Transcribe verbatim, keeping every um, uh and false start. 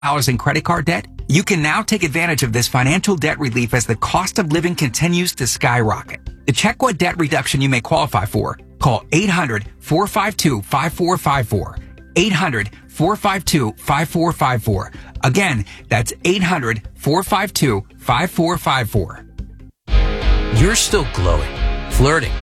dollars in credit card debt? You can now take advantage of this financial debt relief as the cost of living continues to skyrocket. To check what debt reduction you may qualify for, call eight hundred, four five two, five four five four. eight hundred, four five two, five four five four. Again, that's eight hundred, four five two, five four five four. You're still glowing, flirting,